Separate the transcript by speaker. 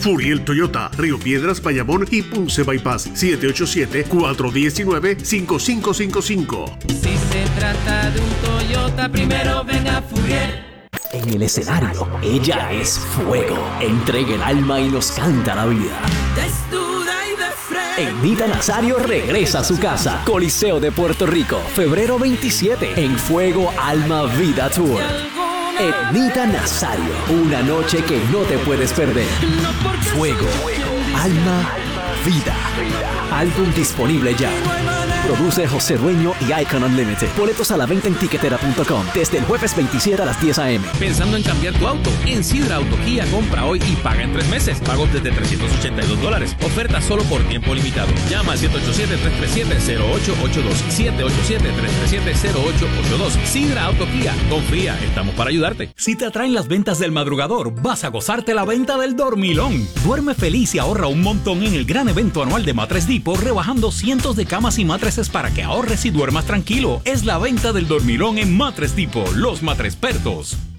Speaker 1: Furiel Toyota, Río Piedras, Bayamón y Ponce Bypass. 787-419-5555.
Speaker 2: Si se trata de un Toyota, primero ven a Furiel.
Speaker 3: En el escenario, ella es fuego. Entrega el alma y nos canta la vida.
Speaker 2: Desnuda y de frente.
Speaker 3: Ednita Nazario regresa a su casa. Coliseo de Puerto Rico, febrero 27, en Fuego, Alma, Vida Tour. Ednita Nazario, una noche que no te puedes perder. Fuego, Alma, Vida. Álbum disponible ya. Produce José Dueño y Icon Unlimited. Boletos a la venta en tiquetera.com desde el jueves 27 a las 10 a.m.
Speaker 4: ¿Pensando en cambiar tu auto? En Sidra Auto Kia compra hoy y paga en 3 meses. Pagos desde $382. Oferta solo por tiempo limitado. Llama al 787-337-0882. 787-337-0882. Sidra Auto Kia. Confía, estamos para ayudarte.
Speaker 5: Si te atraen las ventas del madrugador, vas a gozarte la venta del dormilón. Duerme feliz y ahorra un montón en el gran evento anual de Matres Depot, rebajando cientos de camas y matres para que ahorres y duermas tranquilo. Es la venta del dormilón en Matres Depot, los matrespertos.